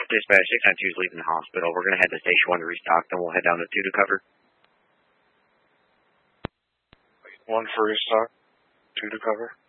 Dispatch, 692 is leaving the hospital. We're going to head to Station 1 to restock, then we'll head down to 2 to cover. 1 for restock, 2 to cover.